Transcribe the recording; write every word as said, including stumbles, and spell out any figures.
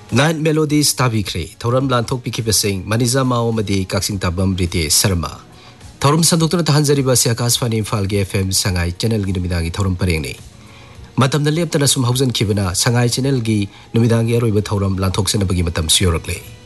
Nine Melodies Tabikri, Thoram Lantok Pikipasing, Maniza Maomadi, Kaksing Tabam Briti, Sarma. Thorum Sandukuna Hanzariba Siakas Fani Falgi F M Sangai, Channel Ginumidangi, Thorum Parini. Matam the Leptanasum Hausen Kibana, Sangai Channel Gi, Numidangi Roba Thorum, Lantok Senabagi Matam Surogli.